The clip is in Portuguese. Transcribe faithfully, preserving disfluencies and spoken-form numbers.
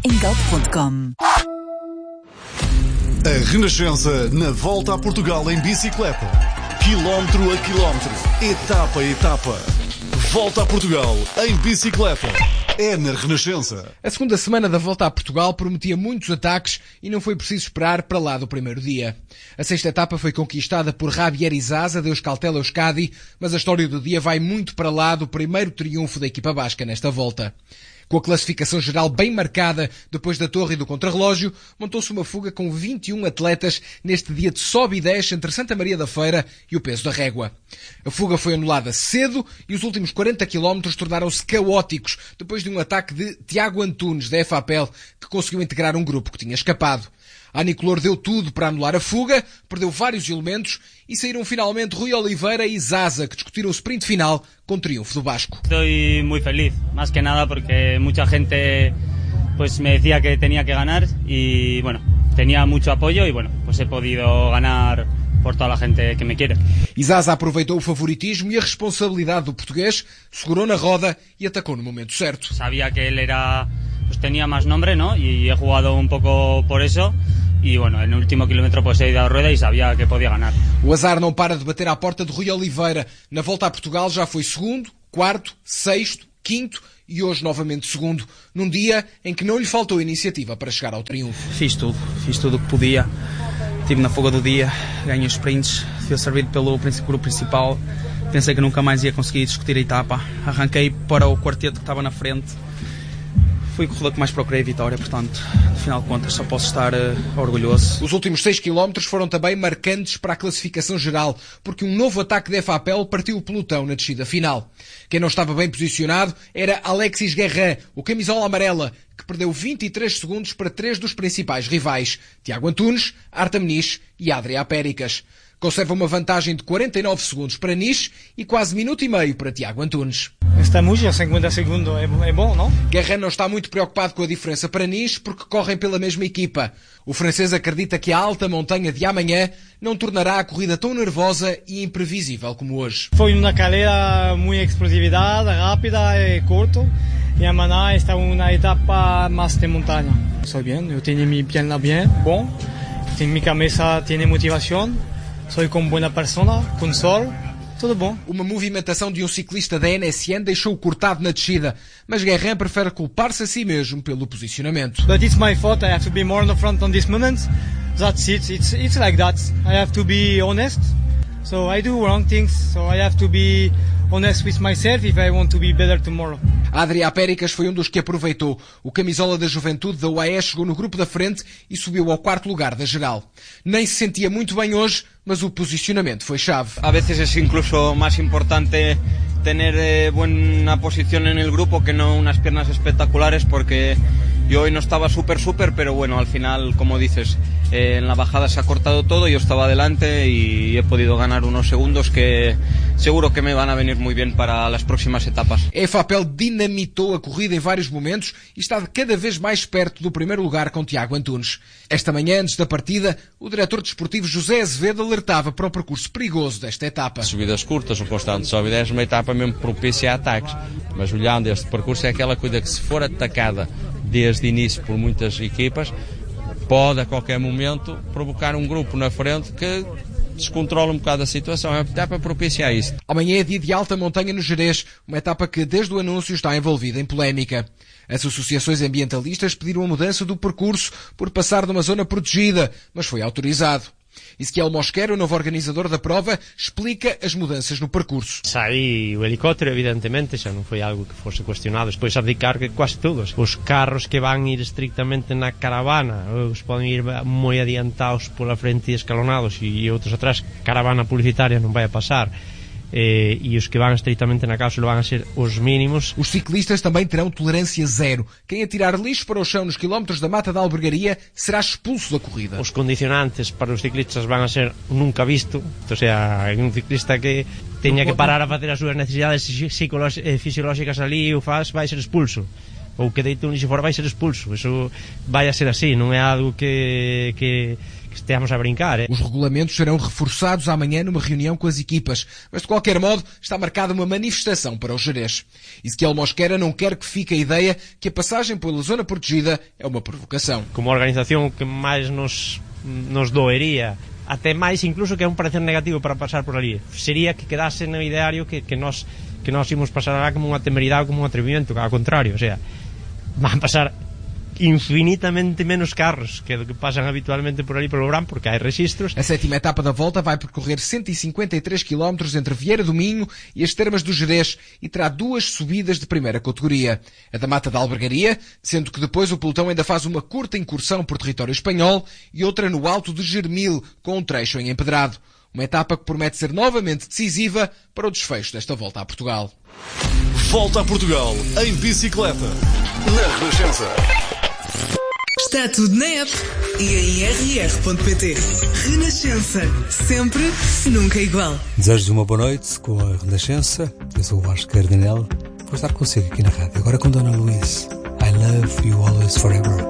em galp ponto com. A Renascença na volta a Portugal em bicicleta. Quilómetro a quilómetro, etapa a etapa. Volta a Portugal em bicicleta. É na Renascença. A segunda semana da volta a Portugal prometia muitos ataques e não foi preciso esperar para lá do primeiro dia. A sexta etapa foi conquistada por Javier Izaza da Euskaltel Euskadi, mas a história do dia vai muito para lá do primeiro triunfo da equipa basca nesta volta. Com a classificação geral bem marcada depois da torre e do contrarrelógio, montou-se uma fuga com vinte e um atletas neste dia de sobe e desce entre Santa Maria da Feira e o Peso da Régua. A fuga foi anulada cedo e os últimos quarenta quilómetros tornaram-se caóticos depois de um ataque de Tiago Antunes, da EFAPEL, que conseguiu integrar um grupo que tinha escapado. A Anicolor deu tudo para anular a fuga, perdeu vários elementos e saíram finalmente Rui Oliveira e Zaza, que discutiram o sprint final com triunfo do Basco. Estou muito feliz, más que nada porque mucha gente pues me decía que tenía que ganar y bueno, tenía mucho apoyo y bueno, pues he podido ganar por toda a gente que me quiere. Izaza aproveitou o favoritismo e a responsabilidade do português, segurou na roda e atacou no momento certo. Sabía que él era, pues tenía más nombre, ¿no? Y he jugado un poco por eso. E, bueno, no último quilómetro pues he ido a rueda e sabia que podia ganhar. O azar não para de bater à porta de Rui Oliveira. Na volta a Portugal já foi segundo, quarto, sexto, quinto e hoje novamente segundo, num dia em que não lhe faltou iniciativa para chegar ao triunfo. Fiz tudo, fiz tudo o que podia. Estive na fuga do dia, ganhei os sprints, fui servido pelo grupo principal. Pensei que nunca mais ia conseguir discutir a etapa. Arranquei para o quarteto que estava na frente. Fui o corredor que mais procurei a vitória, portanto, no final de contas, só posso estar uh, orgulhoso. Os últimos seis quilómetros foram também marcantes para a classificação geral, porque um novo ataque da EFAPEL partiu o pelotão na descida final. Quem não estava bem posicionado era Alexis Guerrin, o camisola amarela, que perdeu vinte e três segundos para três dos principais rivais, Tiago Antunes, Artem Nish e Adria Péricas. Conserva uma vantagem de quarenta e nove segundos para Nish e quase minuto e meio para Tiago Antunes. Estamos a cinquenta segundos, é bom, não? Guerrin não está muito preocupado com a diferença para Nish porque correm pela mesma equipa. O francês acredita que a alta montanha de amanhã não tornará a corrida tão nervosa e imprevisível como hoje. Foi uma carreira muito explosividade, rápida e curta. E amanhã está uma etapa mais de montanha. Estou bem, eu tenho minha perna bem, bom. Minha cabeça tem motivação. Sou com boa persona, com sol, tudo bom. Uma movimentação de um ciclista da N S N deixou-o cortado na descida, mas Guerrin prefere culpar-se a si mesmo pelo posicionamento. But it's my fault, I have to be more on the front on this moment. That's it, it's, it's like that. I have to be honest. So I do wrong things, so I have to be honest with myself if I want to be better tomorrow. Adria Péricas foi um dos que aproveitou. O camisola da juventude da U A E chegou no grupo da frente e subiu ao quarto lugar da geral. Nem se sentia muito bem hoje, mas o posicionamento foi chave. A veces es incluso más importante tener eh, buena posición en el grupo que no unas piernas espectaculares, porque yo hoy no estaba súper súper, pero bueno, al final, como dices, eh, en la bajada se ha cortado todo, yo estaba adelante y he podido ganar unos segundos que seguro que me van a venir muy bien para las próximas etapas. A EFAPEL dinamitou a corrida em vários momentos e está cada vez mais perto do primeiro lugar com Tiago Antunes. Esta manhã, antes da partida, o diretor desportivo José Azevedo alertava para o percurso perigoso desta etapa. Subidas curtas, um constante sobe e desce, uma etapa mesmo propícia a ataques. Mas olhando este percurso é aquela coisa que, se for atacada desde o início por muitas equipas, pode a qualquer momento provocar um grupo na frente que descontrola um bocado a situação. É uma etapa propícia a isso. Amanhã é dia de alta montanha no Gerês, uma etapa que desde o anúncio está envolvida em polémica. As associações ambientalistas pediram a mudança do percurso por passar numa zona protegida, mas foi autorizado. Ezequiel Mosquera, o novo organizador da prova, explica as mudanças no percurso. Saí o helicóptero, evidentemente, xa non foi algo que fose cuestionado. Despois abdicar que quase todos. Os carros que van ir estrictamente na caravana, os poden ir moi adiantados pola frente e escalonados, e outros atrás, caravana publicitaria non vai a pasar. Eh, e os que van estritamente na cápsula van a ser os mínimos. Os ciclistas também terão tolerância zero. Quem atirar lixo para o chão nos quilómetros da Mata da Albergaria será expulso da corrida. Os condicionantes para os ciclistas van a ser nunca visto. O sea, un ciclista que teña que parar a facer as súas necesidades fisiológicas ali e o faz, vai ser expulso. Ou que deite un lixo fora, vai ser expulso. Eso vai a ser así, non é algo que... que que estejamos a brincar. Eh? Os regulamentos serão reforçados amanhã numa reunião com as equipas, mas de qualquer modo está marcada uma manifestação para o Gerês. Ezequiel Mosquera não quer que fique a ideia que a passagem pela zona protegida é uma provocação. Como organización que máis nos, nos doería, até máis incluso que é un parecer negativo para pasar por ali, sería que quedase no ideario que, que nós que nós imos pasar alá como unha temeridade ou como un atrevimento, ao contrario, o sea, van pasar infinitamente menos carros que do que pasan habitualmente por ali pelo Brán, porque hai registros. A sétima etapa da volta vai percorrer cento e cinquenta e três quilómetros entre Vieira do Minho e as Termas do Gerês e terá duas subidas de primeira categoria. A da Mata da Albergaria, sendo que depois o pelotão ainda faz uma curta incursão por território espanhol e outra no Alto de Germil, com um trecho em empedrado. Uma etapa que promete ser novamente decisiva para o desfecho desta volta a Portugal. Volta a Portugal em bicicleta, na Renascença. Está tudo na app e em r r ponto p t. Renascença, sempre, nunca igual. Desejo-vos uma boa noite com a Renascença. Eu sou o Vasco Cardinal. Vou estar consigo aqui na rádio. Agora com Dona Luís. I love you always forever.